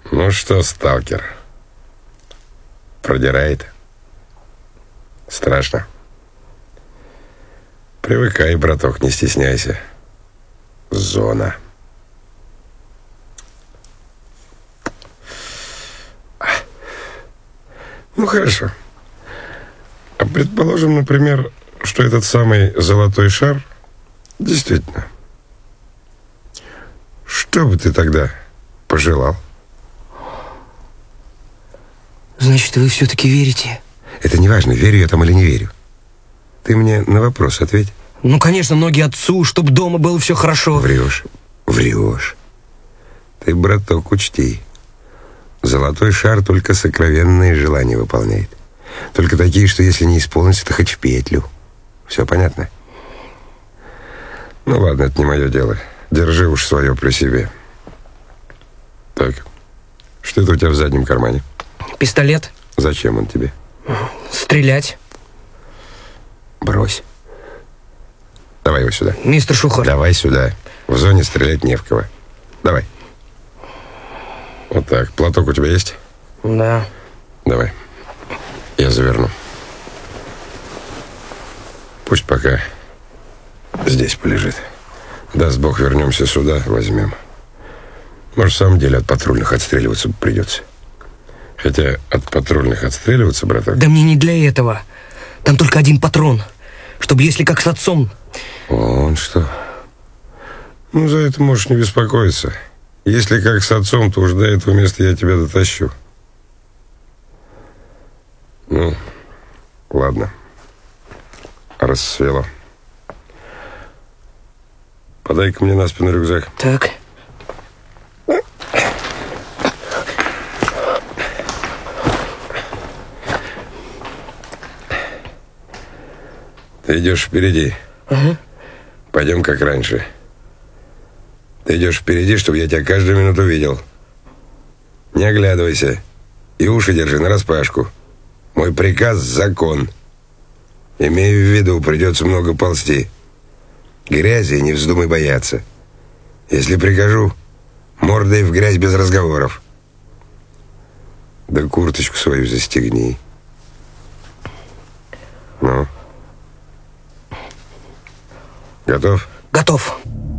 Ну что, сталкер, продирает? Страшно? Привыкай, браток, не стесняйся. Зона. Ну, хорошо. А предположим, например, что этот самый золотой шар действительно. Что бы ты тогда пожелал? Значит, вы все-таки верите? Это не важно, верю я там или не верю. Ты мне на вопрос ответь. Ну, конечно, ноги отцу, чтобы дома было все хорошо. Врешь. Ты, браток, учти. Золотой шар только сокровенные желания выполняет. Только такие, что если не исполнится, то хоть в петлю. Все понятно? Ну ладно, это не мое дело. Держи уж свое при себе. Так, что это у тебя в заднем кармане? Пистолет. Зачем он тебе? Стрелять. Брось. Давай его сюда. Мистер Шухар. Давай сюда. В зоне стрелять не в кого. Давай. Вот так. Платок у тебя есть? Да. Давай. Я заверну. Пусть пока здесь полежит. Даст Бог, вернемся сюда, возьмем. Может, в самом деле от патрульных отстреливаться придется. Хотя от патрульных отстреливаться, браток... Да мне не для этого. Там только один патрон. Чтобы если как с отцом... Вон что. Ну, за это можешь не беспокоиться. Если как с отцом, то уж до этого места я тебя дотащу. Ну, ладно. Рассвело. Подай-ка мне на спину рюкзак. Так. Ты идешь впереди. Ага. Пойдем как раньше. Ты идешь впереди, чтобы я тебя каждую минуту видел. Не оглядывайся. И уши держи нараспашку. Мой приказ — закон. Имей в виду, придется много ползти. Грязи не вздумай бояться. Если прикажу, мордой в грязь без разговоров. Да курточку свою застегни. Ну? Готов? Готов.